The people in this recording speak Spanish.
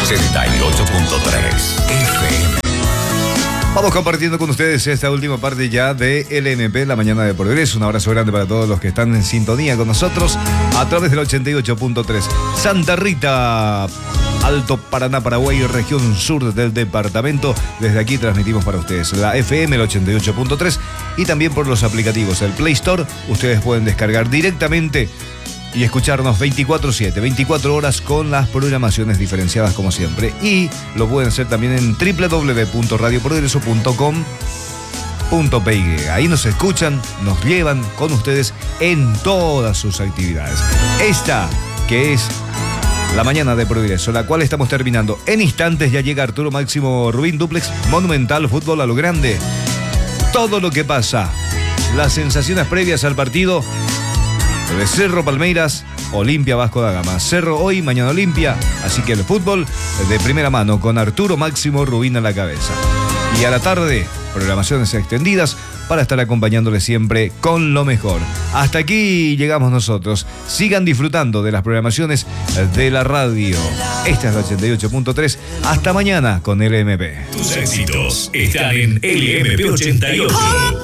FM. Vamos compartiendo con ustedes esta última parte ya de LMP, la mañana de Progreso. Un abrazo grande para todos los que están en sintonía con nosotros a través del 88.3. Santa Rita, Alto Paraná, Paraguay, región sur del departamento. Desde aquí transmitimos para ustedes la FM, el 88.3, y también por los aplicativos. El Play Store, ustedes pueden descargar directamente y escucharnos 24/7, 24 horas con las programaciones diferenciadas como siempre. Y lo pueden hacer también en www.radioprogreso.com.py. Ahí nos escuchan, nos llevan con ustedes en todas sus actividades. Esta que es la mañana de Progreso, la cual estamos terminando. En instantes ya llega Arturo Máximo Rubín, Duplex Monumental, fútbol a lo grande. Todo lo que pasa, las sensaciones previas al partido de Cerro Palmeiras, Olimpia Vasco da Gama. Cerro hoy, mañana Olimpia. Así que el fútbol de primera mano con Arturo Máximo Rubín a la cabeza. Y a la tarde, programaciones extendidas para estar acompañándoles siempre con lo mejor. Hasta aquí llegamos nosotros. Sigan disfrutando de las programaciones de la radio. Esta es la 88.3. Hasta mañana con LMP. Tus éxitos están en LMP 88.